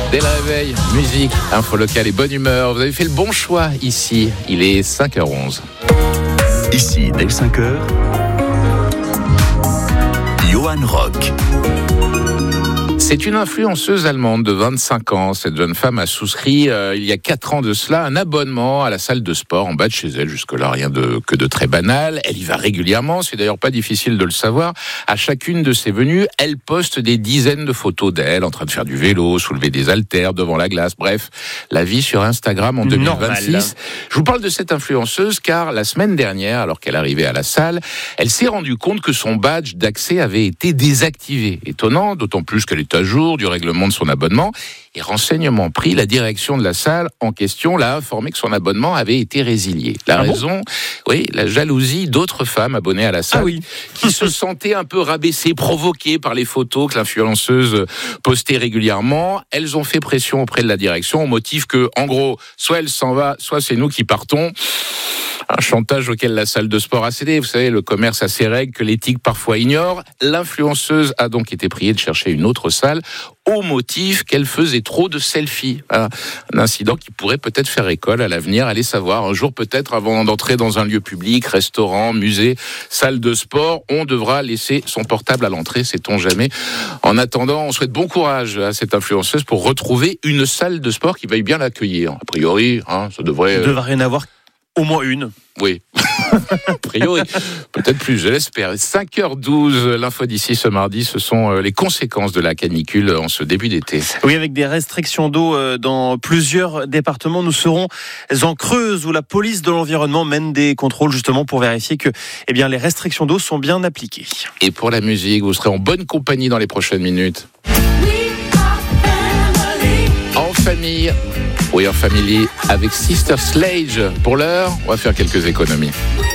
Dès le réveil, musique, info locale et bonne humeur. Vous avez fait le bon choix ici. Il est 5h11. Ici, dès 5h, Johan Rock. C'est une influenceuse allemande de 25 ans. Cette jeune femme a souscrit, il y a 4 ans de cela, un abonnement à la salle de sport en bas de chez elle. Jusque-là, rien que de très banal. Elle y va régulièrement, c'est d'ailleurs pas difficile de le savoir. À chacune de ses venues, elle poste des dizaines de photos d'elle en train de faire du vélo, soulever des haltères devant la glace. Bref, la vie sur Instagram en 2026. Normal. Je vous parle de cette influenceuse car la semaine dernière, alors qu'elle arrivait à la salle, elle s'est rendue compte que son badge d'accès avait été désactivé. Étonnant, d'autant plus qu'elle est à jour du règlement de son abonnement. Et renseignement pris, la direction de la salle en question l'a informé que son abonnement avait été résilié. La raison, la jalousie d'autres femmes abonnées à la salle qui se sentaient un peu rabaissées, provoquées par les photos que l'influenceuse postait régulièrement. Elles ont fait pression auprès de la direction au motif que, en gros, soit elle s'en va, soit c'est nous qui partons. Un chantage auquel la salle de sport a cédé. Vous savez, le commerce a ses règles que l'éthique parfois ignore. L'influenceuse a donc été priée de chercher une autre salle au motif qu'elle faisait trop de selfies. Un incident qui pourrait peut-être faire école à l'avenir. Allez savoir, un jour peut-être, avant d'entrer dans un lieu public, restaurant, musée, salle de sport, on devra laisser son portable à l'entrée, sait-on jamais. En attendant, on souhaite bon courage à cette influenceuse pour retrouver une salle de sport qui veuille bien l'accueillir. A priori, ça devrait... Il devrait rien avoir. Au moins une. Oui, a priori, peut-être plus, je l'espère. 5h12, l'info d'ici ce mardi, ce sont les conséquences de la canicule en ce début d'été. Oui, avec des restrictions d'eau dans plusieurs départements. Nous serons en Creuse où la police de l'environnement mène des contrôles justement pour vérifier que les restrictions d'eau sont bien appliquées. Et pour la musique, vous serez en bonne compagnie dans les prochaines minutes. En famille. We Are Family avec Sister Sledge. Pour l'heure, on va faire quelques économies.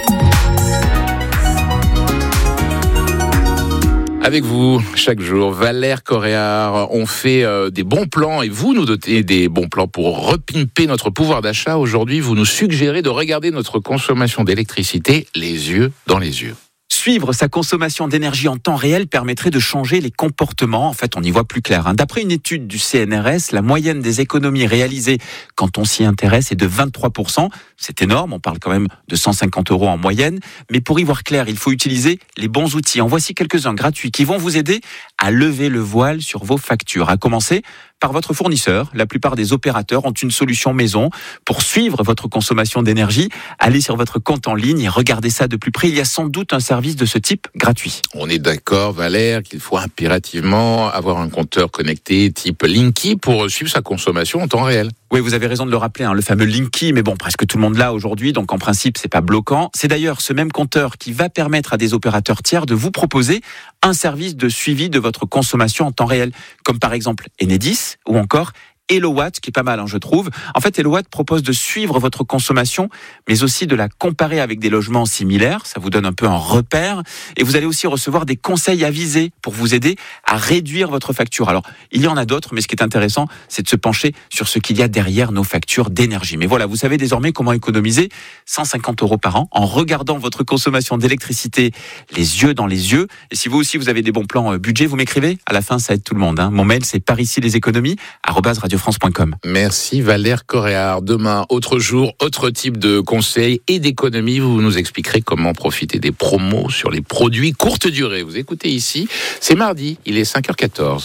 Avec vous, chaque jour, Valère Coréard, on fait des bons plans et vous nous dotez des bons plans pour repimper notre pouvoir d'achat. Aujourd'hui, vous nous suggérez de regarder notre consommation d'électricité les yeux dans les yeux. Suivre sa consommation d'énergie en temps réel permettrait de changer les comportements. En fait, on y voit plus clair. D'après une étude du CNRS, la moyenne des économies réalisées quand on s'y intéresse est de 23%. C'est énorme, on parle quand même de 150 € en moyenne. Mais pour y voir clair, il faut utiliser les bons outils. En voici quelques-uns gratuits qui vont vous aider à lever le voile sur vos factures. À commencer par votre fournisseur. La plupart des opérateurs ont une solution maison pour suivre votre consommation d'énergie. Allez sur votre compte en ligne et regardez ça de plus près. Il y a sans doute un service de ce type gratuit. On est d'accord, Valère, qu'il faut impérativement avoir un compteur connecté type Linky pour suivre sa consommation en temps réel. Oui, vous avez raison de le rappeler, le fameux Linky, mais bon, presque tout le monde l'a aujourd'hui, donc en principe, c'est pas bloquant. C'est d'ailleurs ce même compteur qui va permettre à des opérateurs tiers de vous proposer un service de suivi de votre consommation en temps réel, comme par exemple Enedis ou encore HelloWatt, qui est pas mal, je trouve. En fait, HelloWatt propose de suivre votre consommation, mais aussi de la comparer avec des logements similaires. Ça vous donne un peu un repère. Et vous allez aussi recevoir des conseils avisés pour vous aider à réduire votre facture. Alors, il y en a d'autres, mais ce qui est intéressant, c'est de se pencher sur ce qu'il y a derrière nos factures d'énergie. Mais voilà, vous savez désormais comment économiser 150 € par an en regardant votre consommation d'électricité les yeux dans les yeux. Et si vous aussi, vous avez des bons plans budget, vous m'écrivez. À la fin, ça aide tout le monde. Mon mail, c'est parici-les-économies@radiofrance.com. Merci Valère Coréard. Demain, autre jour, autre type de conseils et d'économies. Vous nous expliquerez comment profiter des promos sur les produits courte durée. Vous écoutez ici, c'est mardi, il est 5h14.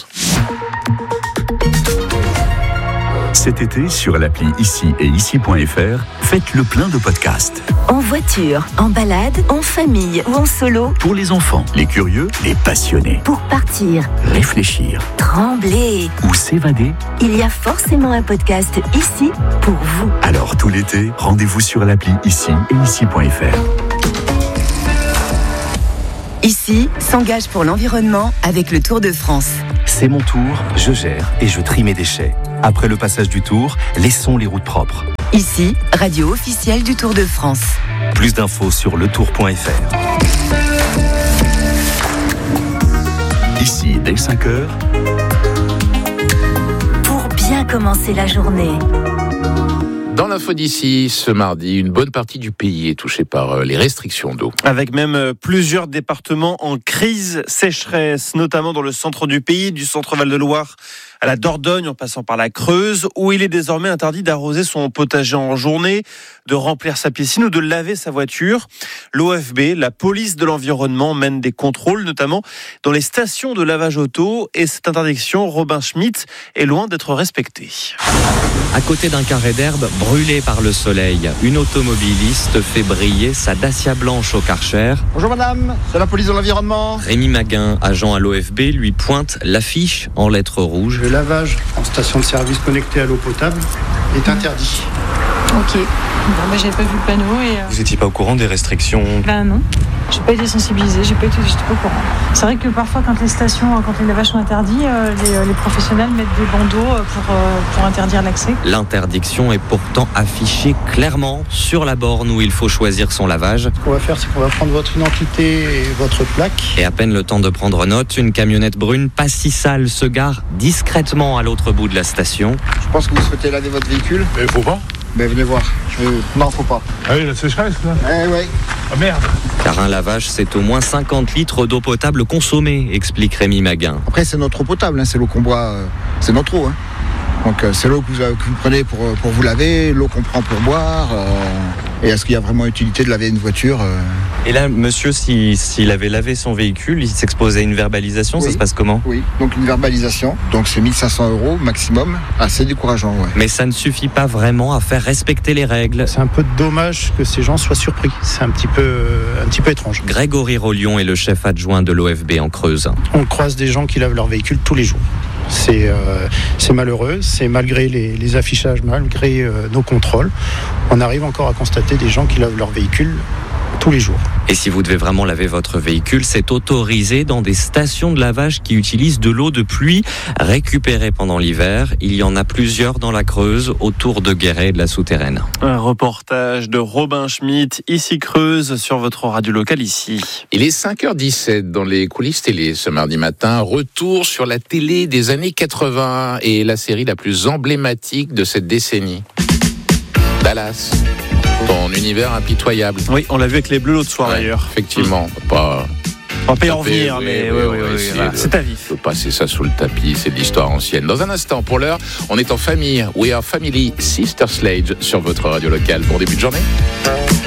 Cet été, sur l'appli Ici et Ici.fr, faites le plein de podcasts. En voiture, en balade, en famille ou en solo. Pour les enfants, les curieux, les passionnés. Pour partir, réfléchir, trembler ou s'évader. Il y a forcément un podcast ici pour vous. Alors tout l'été, rendez-vous sur l'appli Ici et Ici.fr. Ici s'engage pour l'environnement avec le Tour de France. C'est mon tour, je gère et je trie mes déchets. Après le passage du Tour, laissons les routes propres. Ici, radio officielle du Tour de France. Plus d'infos sur letour.fr. Ici, dès 5h. Pour bien commencer la journée. Dans l'info d'ici, ce mardi, une bonne partie du pays est touchée par les restrictions d'eau. Avec même plusieurs départements en crise sécheresse, notamment dans le centre du pays, du centre Val-de-Loire à la Dordogne en passant par la Creuse, où il est désormais interdit d'arroser son potager en journée, de remplir sa piscine ou de laver sa voiture. L'OFB, la police de l'environnement, mène des contrôles, notamment dans les stations de lavage auto, et cette interdiction, Robin Schmitt, est loin d'être respectée. À côté d'un carré d'herbe brûlé par le soleil, une automobiliste fait briller sa Dacia blanche au Karcher. Bonjour madame, c'est la police de l'environnement. Rémi Maguin, agent à l'OFB, lui pointe l'affiche en lettres rouges. Le lavage en station de service connectée à l'eau potable est interdit. Ok, bon, j'avais pas vu le panneau et... Vous étiez pas au courant des restrictions ? Non, j'ai pas été sensibilisée, j'étais pas au courant. C'est vrai que parfois quand les lavages sont interdits, les professionnels mettent des bandeaux pour interdire l'accès. L'interdiction est pourtant affichée clairement sur la borne où il faut choisir son lavage. Ce qu'on va faire, c'est qu'on va prendre votre identité et votre plaque. Et à peine le temps de prendre note, une camionnette brune pas si sale se gare discrètement à l'autre bout de la station. Je pense que vous souhaitez laver votre véhicule. Mais faut pas. Mais venez voir. Non, faut pas. Ah oui, la sécheresse là. Ouais. Ah merde. Car un lavage, c'est au moins 50 litres d'eau potable consommée, explique Rémi Maguin. Après, c'est notre eau potable, c'est l'eau qu'on boit, c'est notre eau. Donc c'est l'eau que vous prenez pour vous laver, l'eau qu'on prend pour boire. Et est-ce qu'il y a vraiment utilité de laver une voiture Et là, monsieur, s'il avait lavé son véhicule, il s'exposait à une verbalisation, ça se passe comment ? Oui, donc une verbalisation, donc c'est 1 500 € maximum, assez décourageant. Ouais. Mais ça ne suffit pas vraiment à faire respecter les règles. C'est un peu dommage que ces gens soient surpris, c'est un petit peu étrange. Grégory Rollion est le chef adjoint de l'OFB en Creuse. On croise des gens qui lavent leur véhicule tous les jours. C'est malheureux, c'est malgré les affichages, malgré nos contrôles, on arrive encore à constater des gens qui lavent leur véhicule tous les jours. Et si vous devez vraiment laver votre véhicule, c'est autorisé dans des stations de lavage qui utilisent de l'eau de pluie récupérée pendant l'hiver. Il y en a plusieurs dans la Creuse, autour de Guéret et de la Souterraine. Un reportage de Robin Schmitt, ici Creuse, sur votre radio locale ici. Il est 5h17 dans les coulisses télé ce mardi matin. Retour sur la télé des années 80 et la série la plus emblématique de cette décennie. Dallas. Ton univers impitoyable. Oui, on l'a vu avec les Bleus l'autre soir d'ailleurs. Effectivement, on va pas y en revenir, mais c'est à vif. On peut passer ça sous le tapis, c'est de l'histoire ancienne. Dans un instant, pour l'heure, on est en famille. We are family, Sister Sledge sur votre radio locale. Bon début de journée.